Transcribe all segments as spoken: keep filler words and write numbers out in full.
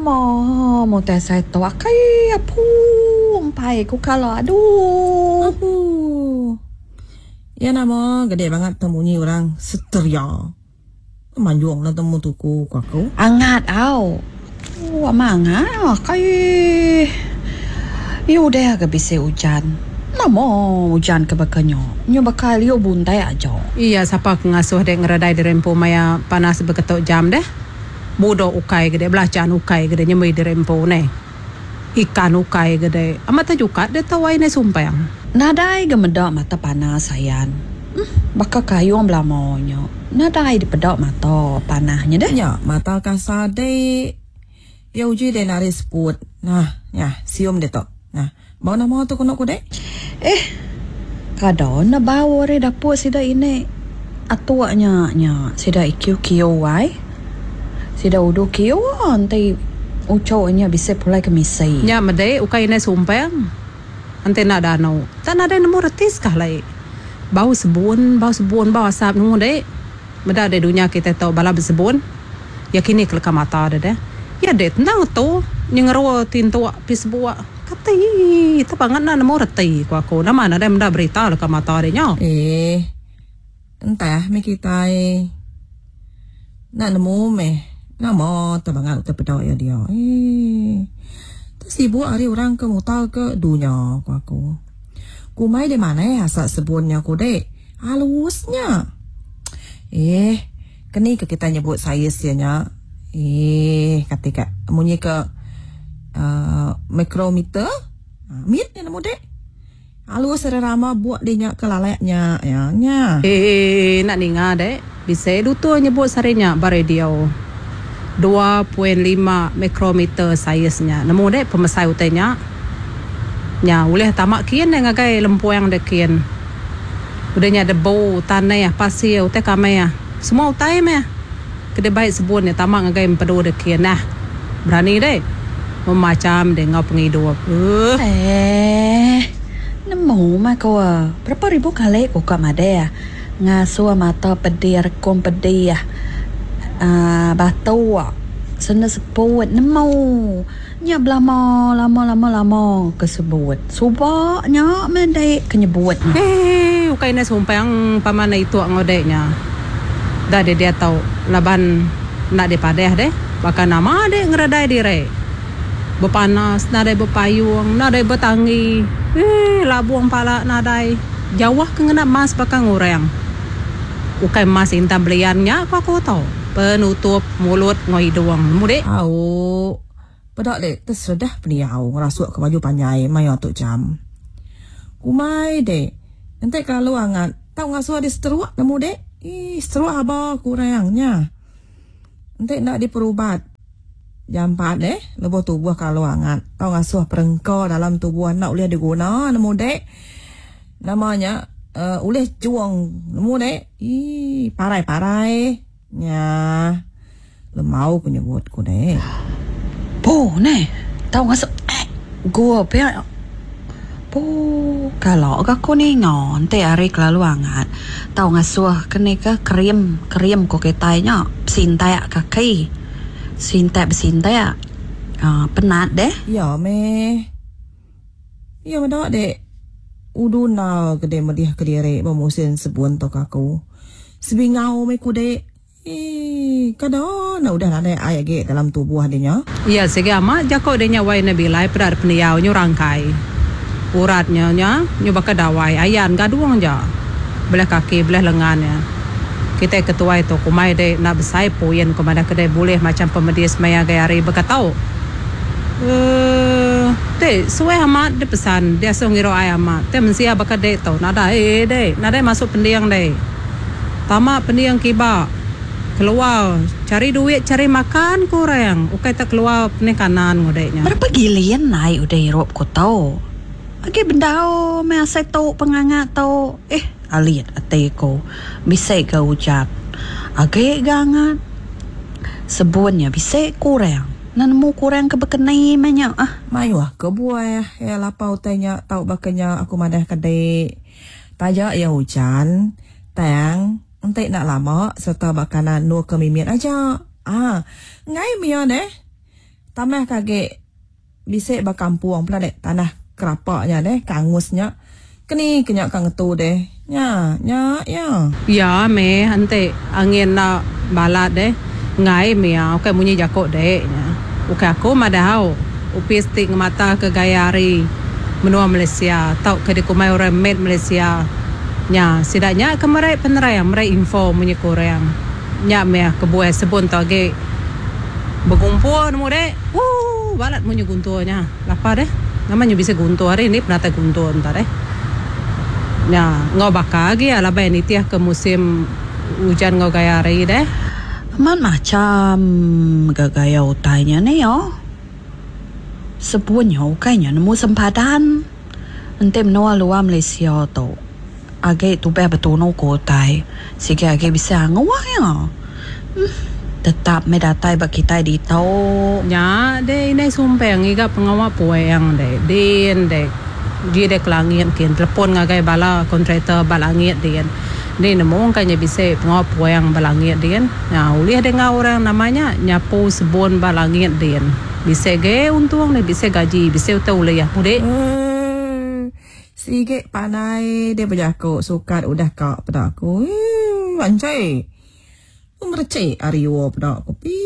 Namo mo te sai to kai apung pai ku kalau aduh. Aduh. Ya nama gede banget temunya orang seteria. Manjuang lah temu tuku aku. Angat au. Wah manga kai. Yo deh agak bisa hujan. Namo hujan ke bakanyo. Nyo bakal yo buntai aja. Iya siapa ngasuh dek ngeradai di rempo maya panas beketok jam deh. Bodoh ukai gede belacan ukai gede nyemai di rempo ne. Ikan ukai gede. Amata juga de tawai ne sumpang. Nadai gemedok mata panas sayan. Hmm, baka kayu blamonyo. Nadai di pedok mata panahnya deh. Ya mata kasar dek. Ya uji dek nari sport. Nah ya siom dek tok. Nah bawa nama tu kono dek. Eh kadon na bawa re dapur sida ini. Atuaknya nya sida ikiu kiu wai. Sida udu kiu antai ucaunya bisa pulai ke misai. Ya mede ukai ne sumpang. Ante nak danau. Tak ada nemu retis kah lai. Bau sebun, bau sebun, bau asap nemu dek. Meda de dunia kita tahu bala bersebun. Ya kini kelaka mata ada deh. Ya dek tentang tu nyengero tintu pis buat. Kata i tapangan na nemu reti ku aku. Nama na de meda berita kelaka mata de nya. Eh. Entah me kita eh. Nak nemu meh. Nama tapangan uta pedau ya dia. Eh. Sibuk hari orang ke muta ke dunia ku aku. Ku mai di mana ya asal sebunnya ku dek. Halusnya. Eh, kini ke kita nyebut saiz ya nya. Eh, ketika munyi ke uh, mikrometer, uh, mit ni nemu dek. Halus serama buat dia ke lalayaknya ya nya. Eh, nak ninga dek. Bisa dutu nyebut sarinya bare dia. dua koma lima mikrometer saiznya. Nemu dek pemesai utenya. Nya boleh tamak kian yang ngagai lempu yang dekian. Udahnya ada bau tanah ya pasir utai kame ya. Semua utai me. Kedai baik sebun ya tamak ngagai empedu dekian. Nah, berani dek memacam dek ngau pengidup. Uh. Eh, nemu mah kau. Berapa ribu kali kau kat made ya? Ngasuh mata pedih rekom pedih ya. Ah, batu sana sebut nemu nya lama lama lama lama kesebut subaknya mendai kenyebut eh ukai na sumpang pamana itu ngodeknya dah dia dia tahu laban nak de padeh deh bahkan nama de ngeradai dire bepanas nadai bepayung nadai betangi eh labuang pala nadai jawah kengena mas bakang ngurang ukai mas intam beliannya aku aku tahu penutup mulut ngoi doang mude Au pedak dek tersedah beliau ngerasuk ke baju panjai mai untuk jam kumai dek nanti kalau angat tahu ngasuh di seteruak nemu dek ih seteruak apa kurangnya nanti nak diperubat jam empat deh lebuh tubuh kalau angat tahu ngasuh perengko dalam tubuh anak boleh diguna nemu dek namanya uh, boleh juang nemu dek ih parai-parai nya lemau penyebut ku dek. po ne tahu ngasuk eh gua pe po kalau aku ni ngon te ari kelalu angat tahu ngasuh kene ke krim krim ko ketainya sintai kaki sintai besintai ah penat deh Ya me ya medak dek uduna gede mediah kediri memusin sebun tok aku sebingau me ku dek eh kadang udah ada air ge dalam tubuh adanya iya segi ama jako denya wai nabi lai pedar peniau nyu rangkai uratnya nya nyu baka dawai ayan gaduang ja belah kaki belah lengannya kita ketua itu kumai de nak besai poyen komanda kedai boleh macam pemedis maya gayari bekatau eh de suai amat de pesan dia songiro ay amat te mensia baka de tau nada eh de nada masuk pendiang de tama pendiang kiba keluar cari duit cari makan kurang ukai tak keluar penekanan ngodeknya berapa gilian naik udah hirop ko tau age bendao me asai tau pengangat tau eh aliat ate ko bisa ke ucap age gangat sebunnya bisa kurang nanmu kurang ke bekenai manya ah mayuah ke buah ya lapau tanya tau bakanya aku madah kedai tajak ya hujan tang Entek nak lama serta bakanan nur kemimian aja. Ah, ngai mia deh. Tamah kage bisik bakampung pula dek tanah kerapaknya deh, kangusnya. Keni kenyak kang tu deh. Nya, nya, ya. Ya me ante angin na balat deh. Ngai me ya, okay munyi jakok deh nya. Okay aku madahau. Upis ting mata ke gayari menua Malaysia. Tau ke dikumai orang med Malaysia. Nya, sidaknya kemarai penerai merai info munyi korang. Nya me kebuai sebun tau ge berkumpul nemu deh. Uh, balat munyi gunturnya. Lapa deh. Namanya bisa guntur hari ini pernah tak guntur entar deh. Ya, ngau bakal lagi ala bay ni tiah ke musim hujan ngau gaya hari deh. Man macam gagaya utainya ni yo. Sebuahnya ukainya nemu sempadan. Ente menua luar Malaysia tu. Agak tu bah betul no kotai. Sehingga agak bisa ngawah ya. Hmm, tetap medatai bagi kita di tau. Ya, deh ini sumpeng iga pengawal poyang deh. Din deh. Dia dek langit kian telepon ngagai bala kontraktor balangit dia. Dia nemu kanya bisa pengawal poyang balangit dia. Ya, ulih dengan orang namanya nyapu sebon balangit dia. Bisa ge untung deh, bisa gaji, bisa utau ulih ya. Mudik. Hmm, sige panai dia berjaku sukat udah kau pada aku. Hmm, wancai. Mercai ariwo pada aku. Pi.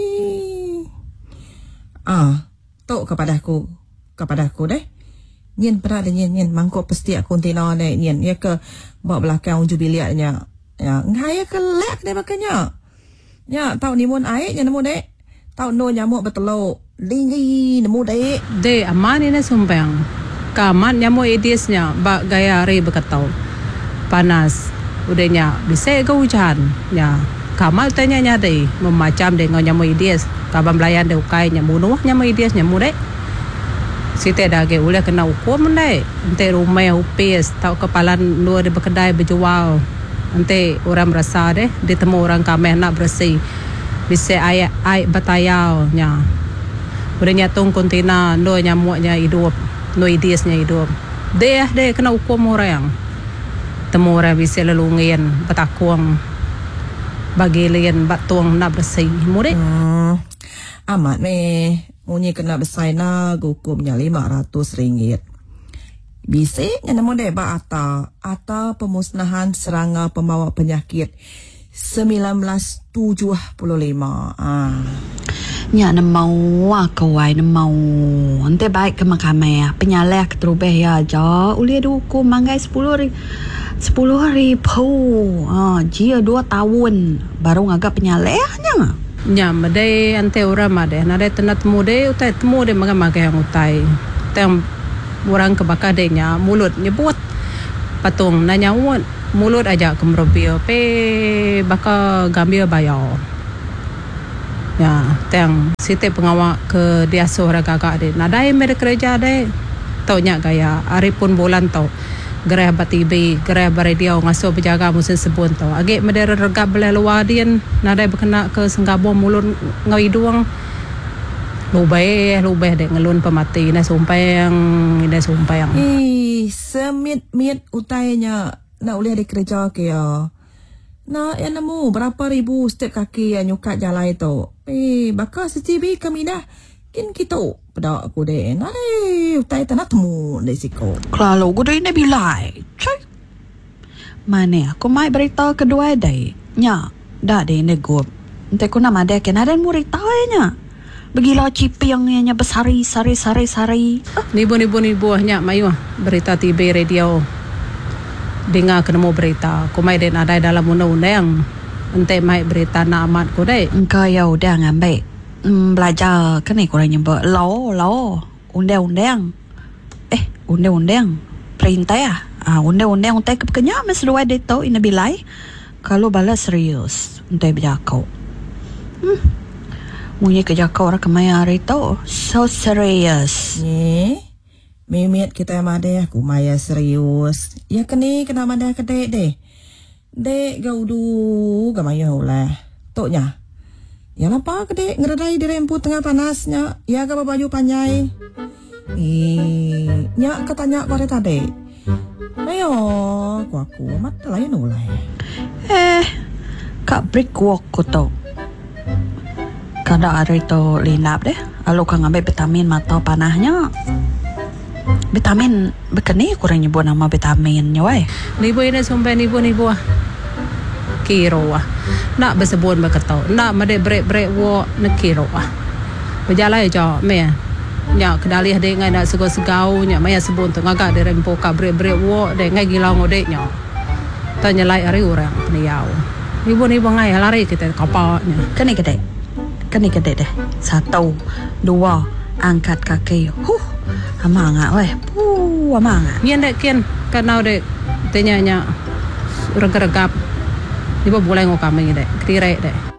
Ah, tok kepada aku, kepada aku deh. Nyen pernah ada nyen nyen mangkuk pasti aku kontainer deh nyen ya ke bawa belakang jubiliatnya. Ya, ngaya ke lek deh makanya. Ya, tahu nimun air nya nemu deh. Tahu no nyamuk betelo. Lingi nemu deh. Deh aman ini sumpeng. Kaman nyamuk edisnya bak gaya hari berkatau. Panas. Udahnya bisa ke hujan. Ya. Kamal tanya nya deh memacam deh ngau nyamuk edis. Kaban belayan deh ukai nyamuk nuah nyamuk edis nyamuk deh. Siti dah ke ulah kena hukum deh. Ente rumah upis tahu kepalan luar di berkedai berjual. Ente orang merasa deh ditemu orang kameh nak bersih. Bisa air air batayau nya. Udah nyatung kontainer no nyamuknya hidup, no idisnya hidup. Deh deh kena hukum orang. Temu orang bisa lelungin betakuang bagi lian batuang nak bersih. Murid. Hmm, amat meh. Munyi kena bersaina hukumnya lima ratus ringgit. Bisiknya nama deh ba ata. Ata pemusnahan serangga pembawa penyakit sembilan belas tujuh puluh lima. Ah. Nya nemau kawai nemau. Ente baik ke makamai penyalek terubeh ya aja. Uli ada hukum manggai sepuluh ribu. Sepuluh ribu. Ah, jia dua tahun baru ngagak penyaleknya. Nya madai ante orang madai nade tenat mude utai temu de maga maga yang utai tem orang kebakar de nya mulut nyebut patung nanya uat mulut aja kemrobio pe baka gambil bayar ya teng site pengawal ke dia suara kakak de nadai mere kerja de tau nya gaya hari pun bulan tau gerah batibi gerah baradio ngaso berjaga musim sebun tau agak medera regap belah luar dian nadai berkena ke senggabung mulut ngawi duang lubeh lubeh dek ngelun pemati na sumpayang ina sumpayang Eh, semit mit utainya nak boleh ada kerja ke ya. Nak yang nemu berapa ribu setiap kaki yang nyukat jalan itu. Eh, bakal setibi kami dah kin kita pada aku deh. Nak deh utai tanah temu dari siko. Kalau gue dah ini bilai. Cuy. Mana aku mai berita kedua deh. Nya, dah deh ini gue. Nanti aku nama deh kena ada murita nya. Begila cipi yang nya besari sari sari sari. nibu nibu nibu nya mayu berita T V radio dengar kena mau berita ku mai den ada dalam undang-undang ente mai berita nak amat ku deh Engkau ya udah ngambil hmm, belajar kan ni korang nyebut law law undang-undang eh undang-undang perintah ya ah undang-undang untuk kepekenya mesti dua dia tahu ini bilai kalau balas serius untuk berjakau hmm Munyi kejakau orang kemaya hari tu so serius. Ni, mimit kita made aku maya serius. Ya keni kena made kedek deh. Dek gaudu gamaya ulah. Toknya. Ya apa kedek ngeredai di rempu tengah panasnya. Ya ke baju panjai. Eh, nyak katanya kore tadi. Ayo, aku aku mat lain ulah. Eh, kak break walk ko tau. Kada hari to linap deh. Alo kang ambil vitamin mata panahnya. Vitamin bekeni kurang nyebut nama vitaminnya weh. Nibu ini sampai nibu nibu ah. Kiro ah. Nak bersebut berkata. Nak made break-break wo nak kiro ah. Berjalan aja me. Nya kedali ada ngai nak segau-segau nya maya sebut tu ngagak de rempo ka break-break wo de ngai gilau ngode nya. Tanya lai ari orang peniau. Nibu-nibu ngai lari kita kapaknya. Keni gede. Keni gede deh. Satu, dua, angkat kaki. Huh. Amanga weh. Puh, amanga. Nyen dek kian kanau dek tanya nya regap-regap. Nibu boleh ngokam ini dek. Kira dek.